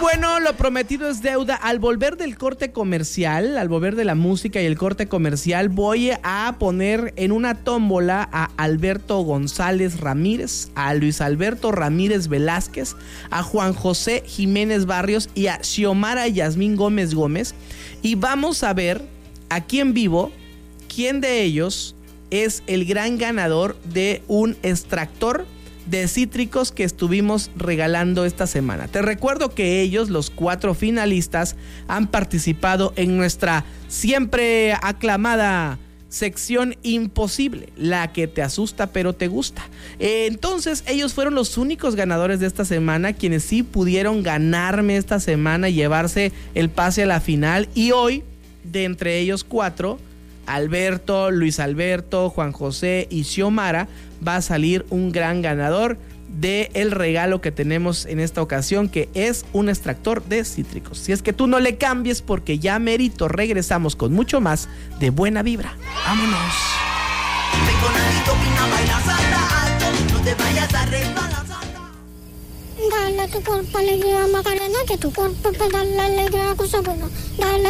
bueno, lo prometido es deuda. Al volver del corte comercial, al volver de la música y el corte comercial, voy a poner en una tómbola a Alberto González Ramírez, a Luis Alberto Ramírez Velázquez, a Juan José Jiménez Barrios y a Xiomara Yasmín Gómez Gómez. Y vamos a ver aquí en vivo quién de ellos es el gran ganador de un extractor de cítricos que estuvimos regalando esta semana. Te recuerdo que ellos, los 4 finalistas, han participado en nuestra siempre aclamada sección Imposible, la que te asusta pero te gusta. Entonces ellos fueron los únicos ganadores de esta semana, quienes sí pudieron ganarme esta semana y llevarse el pase a la final. Y hoy, de entre ellos 4, Alberto, Luis Alberto, Juan José y Xiomara, va a salir un gran ganador del regalo que tenemos en esta ocasión, que es un extractor de cítricos. Si es que tú no le cambies, porque ya merito, regresamos con mucho más de Buena Vibra. ¡Vámonos! No te vayas a resbalar. Dale a tu cuerpo alegría, Macarena, que tu cuerpo para darle alegría a cosa buena. Dale